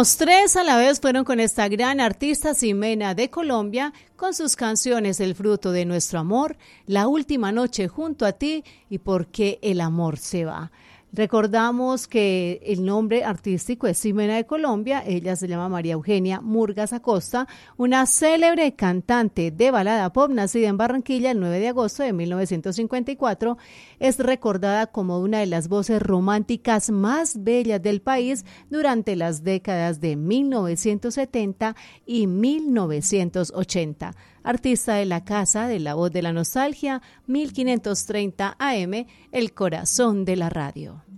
Los tres a la vez fueron con esta gran artista Ximena de Colombia, con sus canciones El fruto de nuestro amor, La última noche junto a ti y Por qué el amor se va. Recordamos que el nombre artístico es Ximena de Colombia, ella se llama María Eugenia Murgas Acosta, una célebre cantante de balada pop nacida en Barranquilla el 9 de agosto de 1954, es recordada como una de las voces románticas más bellas del país durante las décadas de 1970 y 1980. Artista de la Casa de la Voz de la Nostalgia, 1530 AM, el corazón de la radio.